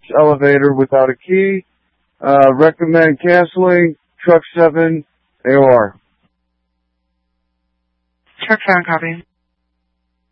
elevator without a key. Recommend canceling. Truck 7, AOR. Truck 7, copy.